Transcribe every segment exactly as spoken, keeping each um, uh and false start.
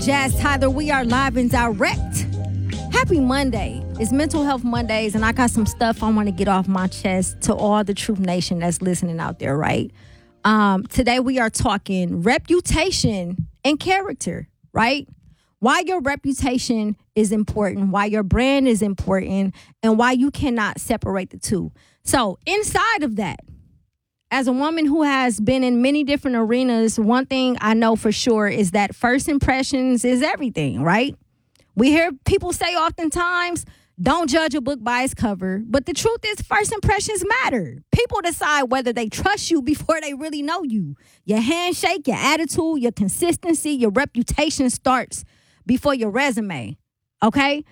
Jazz Tyler, we are live and direct. Happy Monday. It's Mental Health Mondays, and I got some stuff I want to get off my chest to all the Truth Nation that's listening out there, right? Um, today we are talking reputation and character, right? Why your reputation is important, why your brand is important, and why you cannot separate the two. So inside of that, as a woman who has been in many different arenas, one thing I know for sure is that first impressions is everything, right? We hear people say oftentimes, don't judge a book by its cover. But the truth is, first impressions matter. People decide whether they trust you before they really know you. Your handshake, your attitude, your consistency, your reputation starts before your resume, okay?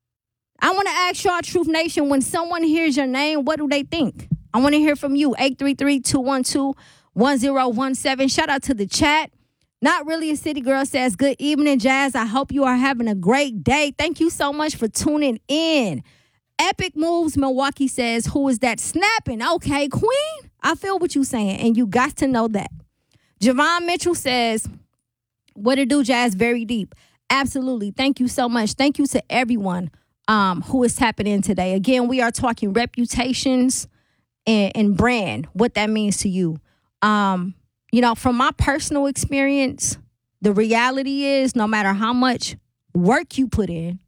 I want to ask y'all, Truth Nation, when someone hears your name, what do they think? I want to hear from you, eight three three, two one two, one zero one seven. Shout out to the chat. Not Really a City Girl says, good evening, Jazz. I hope you are having a great day. Thank you so much for tuning in. Epic Moves Milwaukee says, who is that snapping? Okay, Queen, I feel what you're saying, and you got to know that. Javon Mitchell says, what it do, Jazz? Very deep. Absolutely. Thank you so much. Thank you to everyone um, who is tapping in today. Again, we are talking reputations and, and brand, what that means to you. Um, you know, from my personal experience, the reality is no matter how much work you put in,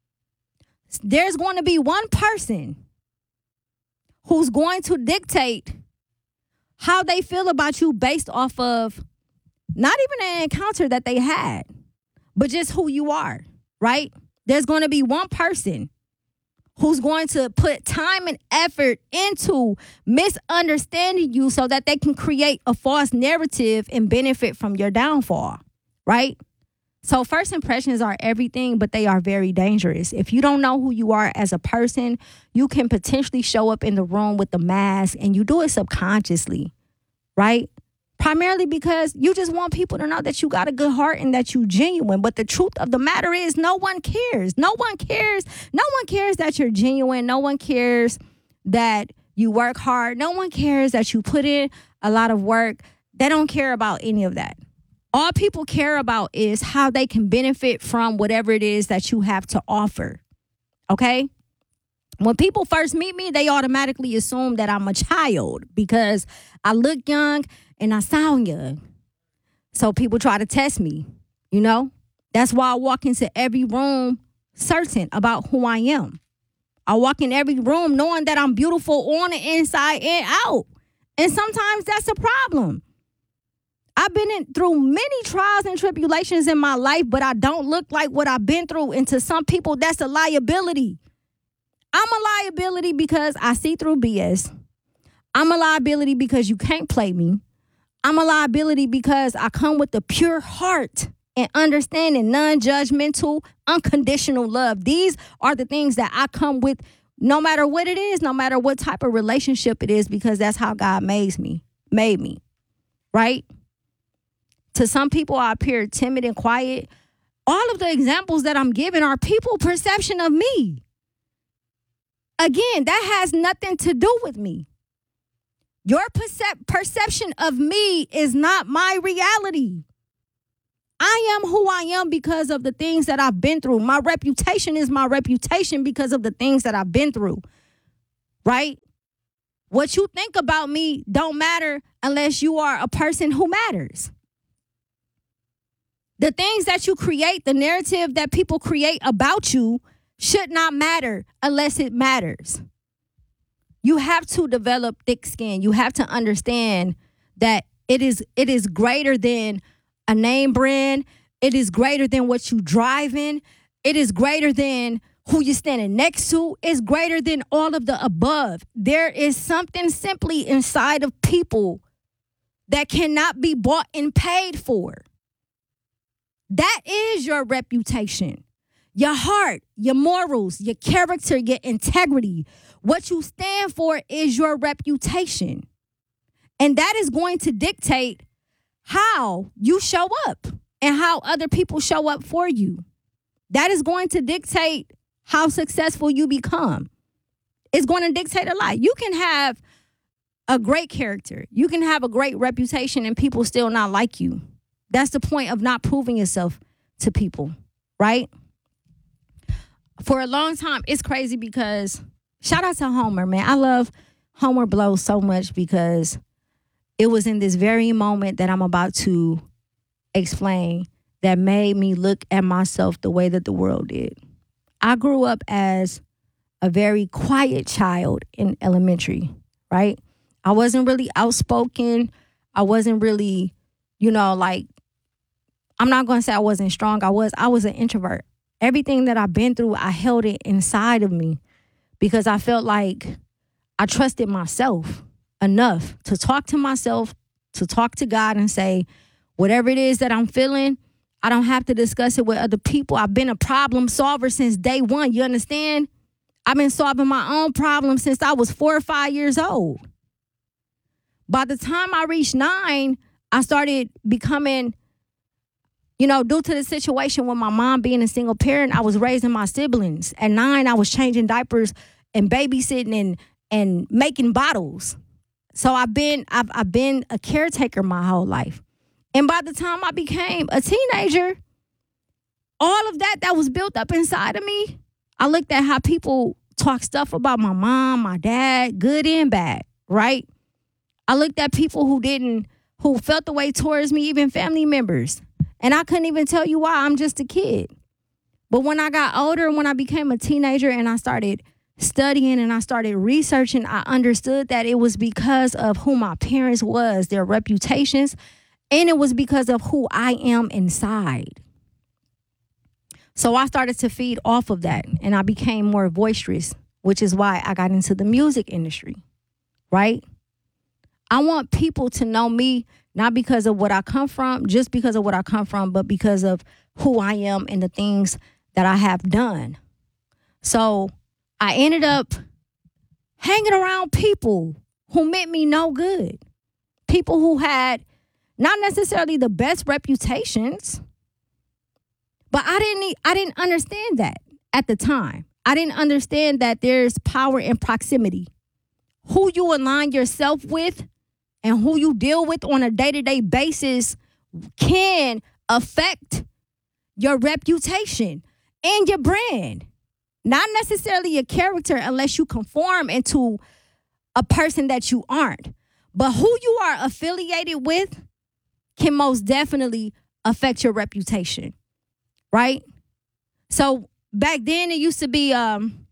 there's going to be one person who's going to dictate how they feel about you based off of not even an encounter that they had, but just who you are, right? There's going to be one person who's going to put time and effort into misunderstanding you so that they can create a false narrative and benefit from your downfall, right? So first impressions are everything, but they are very dangerous. If you don't know who you are as a person, you can potentially show up in the room with the mask, and you do it subconsciously, right? Primarily because you just want people to know that you got a good heart and that you genuine. But the truth of the matter is no one cares. No one cares. No one cares that you're genuine. No one cares that you work hard. No one cares that you put in a lot of work. They don't care about any of that. All people care about is how they can benefit from whatever it is that you have to offer. Okay? When people first meet me, they automatically assume that I'm a child because I look young and I sound young. So people try to test me, you know? That's why I walk into every room certain about who I am. I walk in every room knowing that I'm beautiful on the inside and out. And sometimes that's a problem. I've been in, through many trials and tribulations in my life, but I don't look like what I've been through. And to some people, that's a liability. I'm a liability because I see through B S. I'm a liability because you can't play me. I'm a liability because I come with a pure heart and understanding, non-judgmental, unconditional love. These are the things that I come with no matter what it is, no matter what type of relationship it is, because that's how God made me, made me, right? To some people, I appear timid and quiet. All of the examples that I'm giving are people perception of me. Again, that has nothing to do with me. Your percep- perception of me is not my reality. I am who I am because of the things that I've been through. My reputation is my reputation because of the things that I've been through, right? What you think about me don't matter unless you are a person who matters. The things that you create, the narrative that people create about you should not matter unless it matters. You have to develop thick skin. You have to understand that it is it is greater than a name brand. It is greater than what you driving. It is greater than who you're standing next to. It's greater than all of the above. There is something simply inside of people that cannot be bought and paid for. That is your reputation. Your heart, your morals, your character, your integrity. What you stand for is your reputation. And that is going to dictate how you show up and how other people show up for you. That is going to dictate how successful you become. It's going to dictate a lot. You can have a great character. You can have a great reputation and people still not like you. That's the point of not proving yourself to people, right? For a long time, it's crazy because shout out to Homer, man. I love Homer Blow so much because it was in this very moment that I'm about to explain that made me look at myself the way that the world did. I grew up as a very quiet child in elementary, right? I wasn't really outspoken. I wasn't really, you know, like, I'm not going to say I wasn't strong. I was, I was an introvert. Everything that I've been through, I held it inside of me because I felt like I trusted myself enough to talk to myself, to talk to God and say, whatever it is that I'm feeling, I don't have to discuss it with other people. I've been a problem solver since day one. You understand? I've been solving my own problems since I was four or five years old. By the time I reached nine, I started becoming, you know, due to the situation with my mom being a single parent, I was raising my siblings. At nine, I was changing diapers and babysitting and, and making bottles. So I've been I've I've been a caretaker my whole life. And by the time I became a teenager, all of that that was built up inside of me, I looked at how people talk stuff about my mom, my dad, good and bad, right? I looked at people who didn't, who felt the way towards me, even family members. And I couldn't even tell you why. I'm just a kid. But when I got older, when I became a teenager and I started studying and I started researching, I understood that it was because of who my parents was, their reputations, and it was because of who I am inside. So I started to feed off of that, and I became more boisterous, which is why I got into the music industry, right? I want people to know me not because of what I come from, just because of what I come from, but because of who I am and the things that I have done. So I ended up hanging around people who meant me no good. People who had not necessarily the best reputations, but I didn't I didn't understand that at the time. I didn't understand that there's power in proximity. Who you align yourself with and who you deal with on a day-to-day basis can affect your reputation and your brand. Not necessarily your character unless you conform into a person that you aren't. But who you are affiliated with can most definitely affect your reputation, right? So back then it used to be um,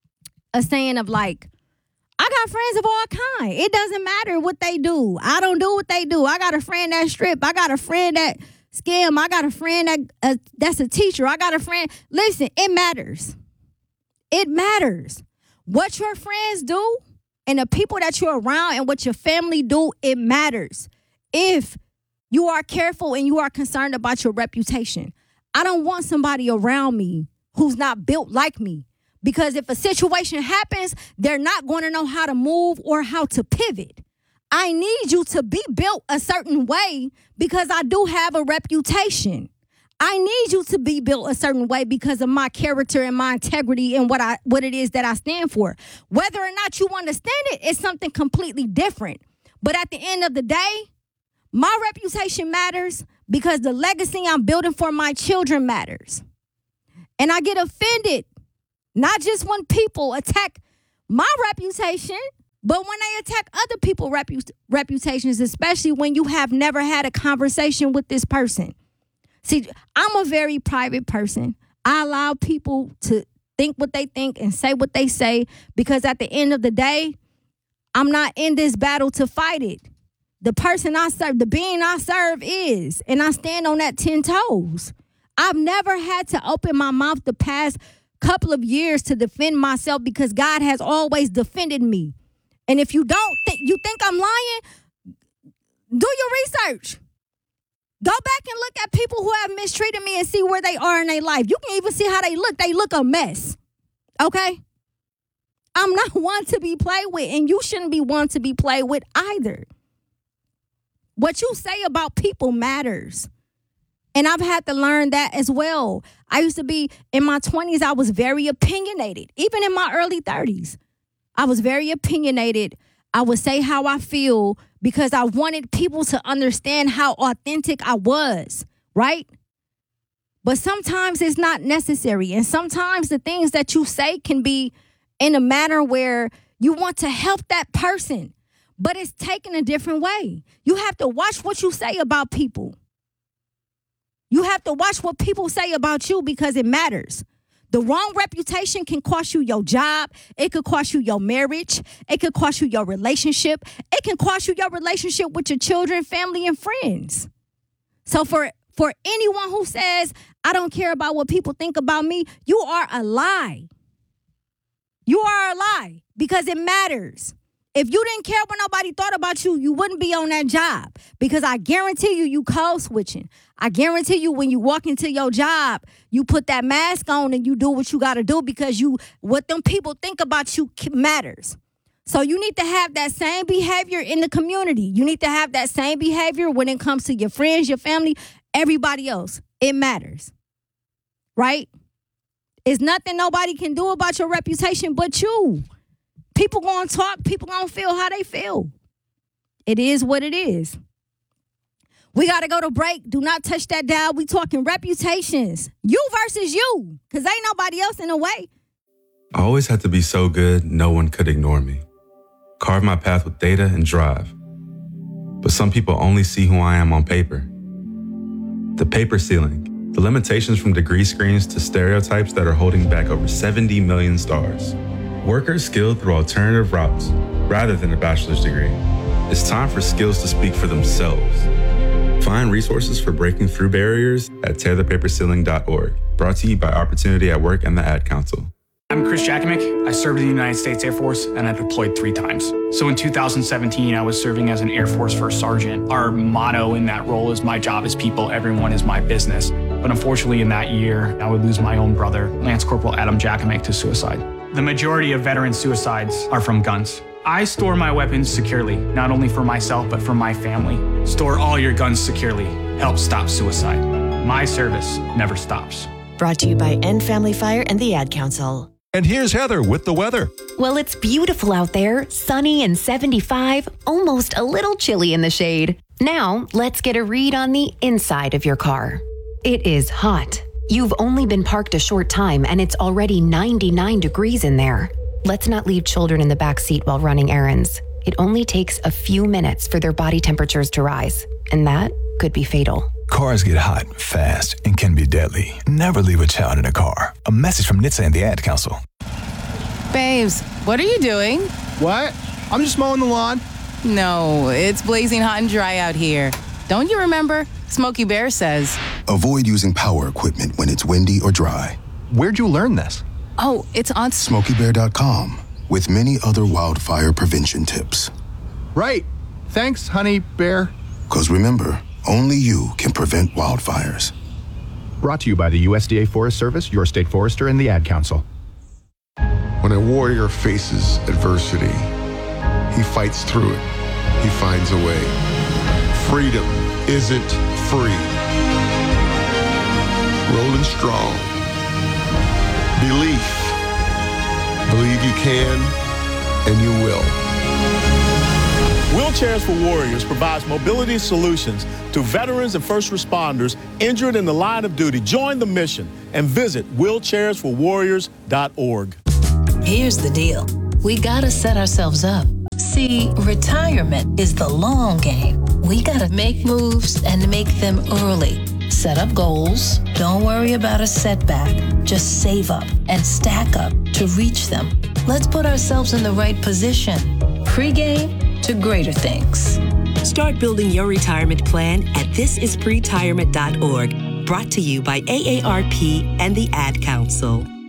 a saying of like, I got friends of all kinds. It doesn't matter what they do. I don't do what they do. I got a friend that strip. I got a friend that scam. I got a friend that uh, that's a teacher. I got a friend. Listen, it matters. It matters. What your friends do and the people that you're around and what your family do, it matters. If you are careful and you are concerned about your reputation. I don't want somebody around me who's not built like me. Because if a situation happens, they're not going to know how to move or how to pivot. I need you to be built a certain way because I do have a reputation. I need you to be built a certain way because of my character and my integrity and what I what it is that I stand for. Whether or not you understand it is something completely different. But at the end of the day, my reputation matters because the legacy I'm building for my children matters. And I get offended, not just when people attack my reputation, but when they attack other people's repu- reputations, especially when you have never had a conversation with this person. See, I'm a very private person. I allow people to think what they think and say what they say because at the end of the day, I'm not in this battle to fight it. The person I serve, the being I serve is, and I stand on that ten toes. I've never had to open my mouth the past couple of years to defend myself because God has always defended me. And if you don't think, you think I'm lying, do your research. Go back and look at people who have mistreated me and see where they are in their life. You can even see how they look. They look a mess. Okay? I'm not one to be played with, and you shouldn't be one to be played with either. What you say about people matters. And I've had to learn that as well. I used to be, in my twenties, I was very opinionated. Even in my early thirties, I was very opinionated. I would say how I feel because I wanted people to understand how authentic I was, right? But sometimes it's not necessary. And sometimes the things that you say can be in a manner where you want to help that person, but it's taken a different way. You have to watch what you say about people. You have to watch what people say about you because it matters. The wrong reputation can cost you your job. It could cost you your marriage. It could cost you your relationship. It can cost you your relationship with your children, family, and friends. So for, for anyone who says, I don't care about what people think about me, you are a lie. You are a lie because it matters. If you didn't care what nobody thought about you, you wouldn't be on that job because I guarantee you, you code switching. I guarantee you when you walk into your job, you put that mask on and you do what you got to do because you what them people think about you matters. So you need to have that same behavior in the community. You need to have that same behavior when it comes to your friends, your family, everybody else. It matters, right? It's nothing nobody can do about your reputation but you. People gonna talk. People gonna feel how they feel. It is what it is. We got to go to break. Do not touch that dial. We talking reputations. You versus you, because ain't nobody else in the way. I always had to be so good, no one could ignore me. Carve my path with data and drive. But some people only see who I am on paper. The paper ceiling, the limitations from degree screens to stereotypes that are holding back over seventy million stars. Workers skilled through alternative routes rather than a bachelor's degree. It's time for skills to speak for themselves. Find resources for breaking through barriers at tear the paper ceiling dot org. Brought to you by Opportunity at Work and the Ad Council. I'm Chris Jakimick. I served in the United States Air Force and I deployed three times. So in two thousand seventeen, I was serving as an Air Force First Sergeant. Our motto in that role is my job is people, everyone is my business. But unfortunately in that year, I would lose my own brother, Lance Corporal Adam Jakimick, to suicide. The majority of veteran suicides are from guns. I store my weapons securely, not only for myself, but for my family. Store all your guns securely. Help stop suicide. My service never stops. Brought to you by End Family Fire and the Ad Council. And here's Heather with the weather. Well, it's beautiful out there, sunny and seventy-five, almost a little chilly in the shade. Now, let's get a read on the inside of your car. It is hot. You've only been parked a short time and it's already ninety-nine degrees in there. Let's not leave children in the back seat while running errands. It only takes a few minutes for their body temperatures to rise, and that could be fatal. Cars get hot, fast, and can be deadly. Never leave a child in a car. A message from N H T S A and the Ad Council. Babes, what are you doing? What? I'm just mowing the lawn. No, it's blazing hot and dry out here. Don't you remember? Smokey Bear says, avoid using power equipment when it's windy or dry. Where'd you learn this? Oh, it's on Smokey Bear dot com with many other wildfire prevention tips. Right. Thanks, honey bear. Because remember, only you can prevent wildfires. Brought to you by the U S D A Forest Service, your state forester, and the Ad Council. When a warrior faces adversity, he fights through it. He finds a way. Freedom isn't free. Rolling strong. Belief. Believe you can, and you will. Wheelchairs for Warriors provides mobility solutions to veterans and first responders injured in the line of duty. Join the mission and visit wheelchairs for warriors dot org. Here's the deal. We gotta set ourselves up. See, retirement is the long game. We gotta make moves and make them early. Set up goals. Don't worry about a setback. Just save up and stack up to reach them. Let's put ourselves in the right position. Pre-game to greater things. Start building your retirement plan at this is pre retirement dot org. Brought to you by A A R P and the Ad Council.